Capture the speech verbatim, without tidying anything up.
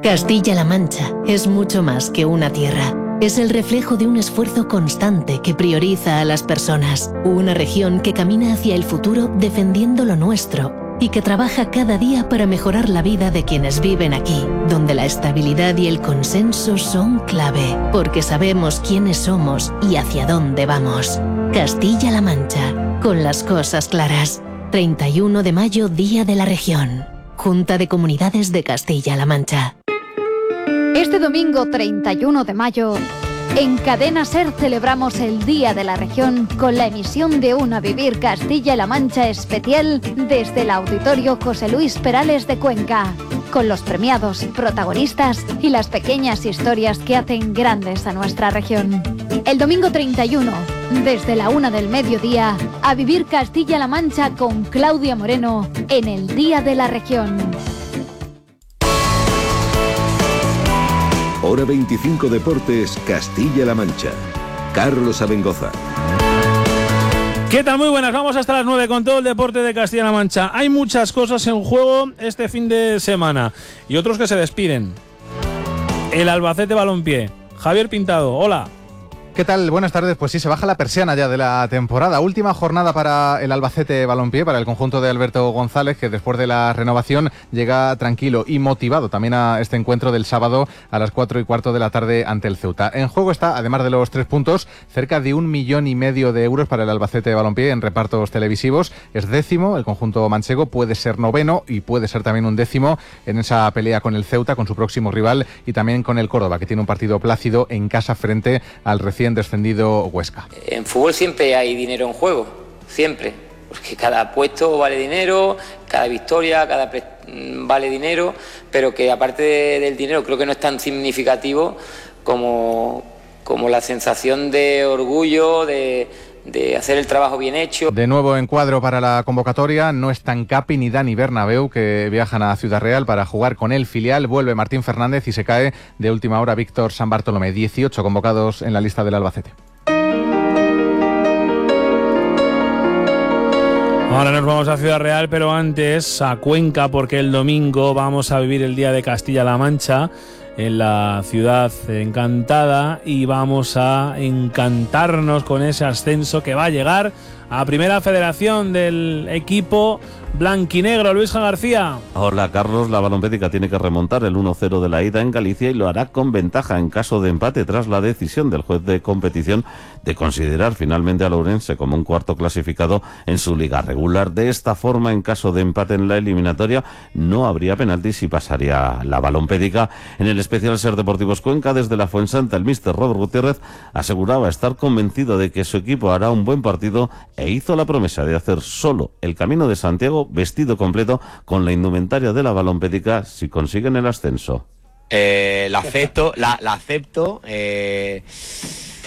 Castilla-La Mancha es mucho más que una tierra. Es el reflejo de un esfuerzo constante que prioriza a las personas. Una región que camina hacia el futuro defendiendo lo nuestro y que trabaja cada día para mejorar la vida de quienes viven aquí, donde la estabilidad y el consenso son clave, porque sabemos quiénes somos y hacia dónde vamos. Castilla-La Mancha, con las cosas claras. treinta y uno de mayo, Día de la Región. Junta de Comunidades de Castilla-La Mancha. Este domingo treinta y uno de mayo, en Cadena SER celebramos el Día de la Región con la emisión de un A Vivir Castilla-La Mancha especial desde el Auditorio José Luis Perales de Cuenca, con los premiados, protagonistas y las pequeñas historias que hacen grandes a nuestra región. El domingo treinta y uno, desde la una del mediodía, A Vivir Castilla-La Mancha con Claudia Moreno en el Día de la Región. Hora veinticinco Deportes, Castilla-La Mancha. Carlos Abengoza. ¿Qué tal? Muy buenas, vamos hasta las nueve con todo el deporte de Castilla-La Mancha. Hay muchas cosas en juego este fin de semana y otros que se despiden. El Albacete Balompié. Javier Pintado, hola. ¿Qué tal? Buenas tardes. Pues sí, se baja la persiana ya de la temporada. Última jornada para el Albacete Balompié, para el conjunto de Alberto González, que después de la renovación llega tranquilo y motivado también a este encuentro del sábado a las cuatro y cuarto de la tarde ante el Ceuta. En juego está, además de los tres puntos, cerca de un millón y medio de euros para el Albacete Balompié en repartos televisivos. Es décimo, el conjunto manchego puede ser noveno y puede ser también un décimo en esa pelea con el Ceuta, con su próximo rival, y también con el Córdoba, que tiene un partido plácido en casa frente al recién descendido Huesca. En fútbol siempre hay dinero en juego, siempre, porque cada puesto vale dinero, cada victoria, cada pre- vale dinero, pero que aparte de, del dinero creo que no es tan significativo como, como la sensación de orgullo, de, de hacer el trabajo bien hecho. De nuevo en cuadro para la convocatoria, no están Capi ni Dani Bernabéu, que viajan a Ciudad Real para jugar con el filial. Vuelve Martín Fernández y se cae de última hora Víctor San Bartolomé. dieciocho convocados en la lista del Albacete. Ahora nos vamos a Ciudad Real, pero antes a Cuenca, porque el domingo vamos a vivir el Día de Castilla-La Mancha en la ciudad encantada y vamos a encantarnos con ese ascenso que va a llegar a Primera Federación del equipo blanquinegro. Luisja García. Hola Carlos, la Balompédica tiene que remontar el uno cero de la ida en Galicia y lo hará con ventaja en caso de empate tras la decisión del juez de competición de considerar finalmente a Ourense como un cuarto clasificado en su liga regular. De esta forma, en caso de empate en la eliminatoria, no habría penaltis y pasaría la Balompédica. En el especial Ser Deportivos Cuenca, desde la Fuensanta, el míster Robert Gutiérrez aseguraba estar convencido de que su equipo hará un buen partido e hizo la promesa de hacer solo el Camino de Santiago vestido completo con la indumentaria de la Balompédica si consiguen el ascenso. Eh, la acepto, la, la acepto. Eh...